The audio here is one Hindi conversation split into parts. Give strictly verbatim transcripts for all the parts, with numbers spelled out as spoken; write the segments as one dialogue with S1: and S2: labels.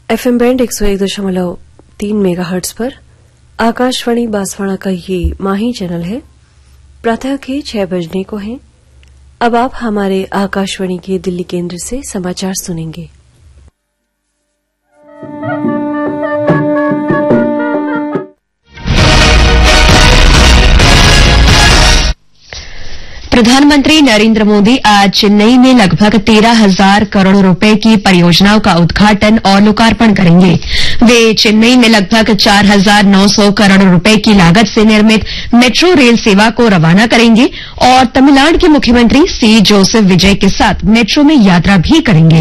S1: एफएम बैंड एक सौ एक दशमलव तीन मेगा हर्ट्ज पर आकाशवाणी बांसवाड़ा का ये माही चैनल है। प्रातः के छह बजने को है। अब आप हमारे आकाशवाणी के दिल्ली केंद्र से समाचार सुनेंगे।
S2: प्रधानमंत्री नरेंद्र मोदी आज चेन्नई में लगभग तेरह हजार करोड़ रुपए की परियोजनाओं का उद्घाटन और लोकार्पण करेंगे। वे चेन्नई में लगभग चार हजार नौ सौ करोड़ रुपए की लागत से निर्मित मेट्रो रेल सेवा को रवाना करेंगे और तमिलनाडु के मुख्यमंत्री सी जोसेफ विजय के साथ मेट्रो में यात्रा भी करेंगे।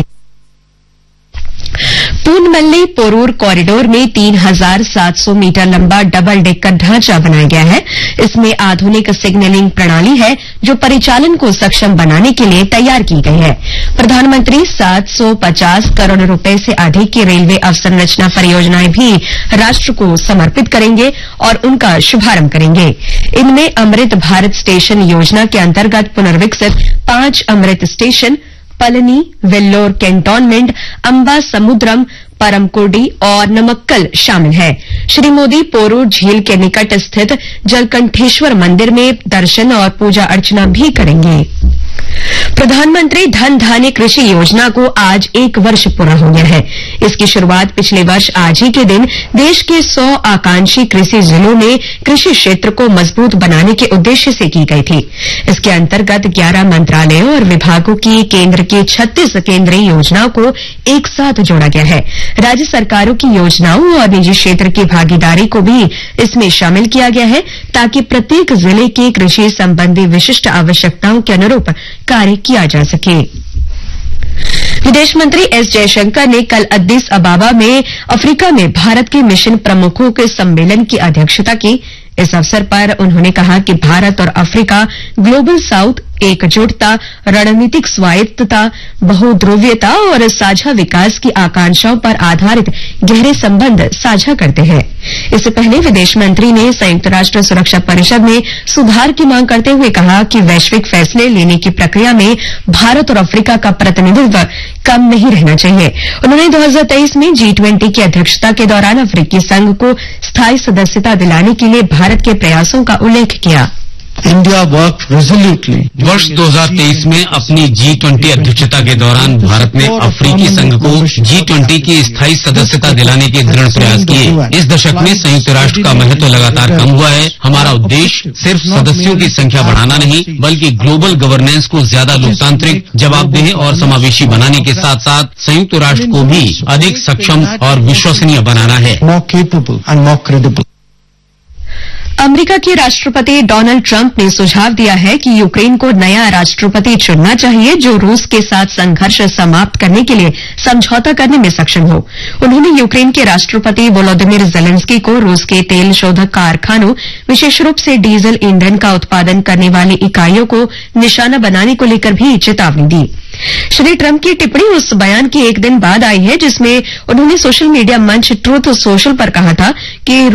S2: पूनमल्ली पोरूर कॉरिडोर में तीन हजार सात सौ मीटर लंबा डबल डेकर ढांचा बनाया गया है। इसमें आधुनिक सिग्नलिंग प्रणाली है जो परिचालन को सक्षम बनाने के लिए तैयार की गई है। प्रधानमंत्री सात सौ पचास करोड़ रुपए से अधिक की रेलवे अवसंरचना परियोजनाएं भी राष्ट्र को समर्पित करेंगे और उनका शुभारंभ करेंगे। इनमें अमृत भारत स्टेशन योजना के अंतर्गत पुनर्विकसित पांच अमृत स्टेशन पलनी, वेल्लोर कैंटोनमेंट, अंबा समुद्रम, परमकोडी और नमक्कल शामिल है। श्री मोदी पोरूर झील के निकट स्थित जलकंठेश्वर मंदिर में दर्शन और पूजा अर्चना भी करेंगे। प्रधानमंत्री धन धान्य कृषि योजना को आज एक वर्ष पूरा हो गया है। इसकी शुरुआत पिछले वर्ष आज ही के दिन देश के सौ आकांक्षी कृषि जिलों में कृषि क्षेत्र को मजबूत बनाने के उद्देश्य से की गई थी। इसके अंतर्गत ग्यारह मंत्रालयों और विभागों की केंद्र की छत्तीस केंद्रीय योजनाओं को एक साथ जोड़ा गया है। राज्य सरकारों की योजनाओं और निजी क्षेत्र की भागीदारी को भी इसमें शामिल किया गया है ताकि प्रत्येक जिले की कृषि संबंधी विशिष्ट आवश्यकताओं के अनुरूप कार्य किया जा सके। विदेश मंत्री एस जयशंकर ने कल अद्दिस अबाबा में अफ्रीका में भारत के मिशन प्रमुखों के सम्मेलन की अध्यक्षता की। इस अवसर पर उन्होंने कहा कि भारत और अफ्रीका ग्लोबल साउथ एकजुटता, रणनीतिक स्वायत्तता, बहुध्रुवीयता और साझा विकास की आकांक्षाओं पर आधारित गहरे संबंध साझा करते हैं। इससे पहले विदेश मंत्री ने संयुक्त राष्ट्र सुरक्षा परिषद में सुधार की मांग करते हुए कहा कि वैश्विक फैसले लेने की प्रक्रिया में भारत और अफ्रीका का प्रतिनिधित्व कम नहीं रहना चाहिए। उन्होंने दो हजार तेईस में जी ट्वेंटी की अध्यक्षता के दौरान अफ्रीकी संघ को स्थायी सदस्यता दिलाने के लिए भारत के प्रयासों का उल्लेख किया।
S3: India work रेजोल्यूटली।
S4: वर्ष दो हजार तेईस में अपनी जी ट्वेंटी अध्यक्षता के दौरान भारत ने अफ्रीकी संघ को जी ट्वेंटी की स्थायी सदस्यता दिलाने के दृढ़ प्रयास किए। इस दशक में संयुक्त राष्ट्र का महत्व लगातार कम हुआ है। हमारा उद्देश्य सिर्फ सदस्यों की संख्या बढ़ाना नहीं बल्कि ग्लोबल गवर्नेंस को ज्यादा लोकतांत्रिक, जवाबदेह और समावेशी बनाने के साथ साथ संयुक्त राष्ट्र को भी अधिक सक्षम और विश्वसनीय बनाना है।
S3: More capable and more credible.
S2: America के राष्ट्रपति डोनाल्ड ट्रंप ने सुझाव दिया है कि यूक्रेन को नया राष्ट्रपति चुनना चाहिए जो रूस के साथ संघर्ष समाप्त करने के लिए समझौता करने में सक्षम हो। उन्होंने यूक्रेन के राष्ट्रपति वोलोदिमिर जेलेंस्की को रूस के तेल शोधक कारखानों, विशेष रूप से डीजल ईंधन का उत्पादन करने वाली इकाइयों को निशाना बनाने को लेकर भी चेतावनी दी। श्री ट्रंप की टिप्पणी उस बयान के एक दिन बाद आई है जिसमें उन्होंने सोशल मीडिया मंच ट्रूथ सोशल पर कहा था कि